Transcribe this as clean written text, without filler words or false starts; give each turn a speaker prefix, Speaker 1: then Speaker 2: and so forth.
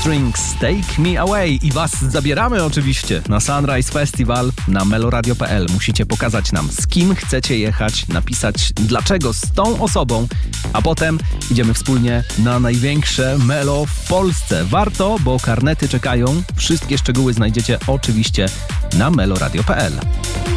Speaker 1: Strings, Take Me Away i was zabieramy oczywiście na Sunrise Festival na meloradio.pl. Musicie pokazać nam, z kim chcecie jechać, napisać dlaczego z tą osobą, a potem idziemy wspólnie na największe Melo w Polsce. Warto, bo karnety czekają. Wszystkie szczegóły znajdziecie oczywiście na meloradio.pl.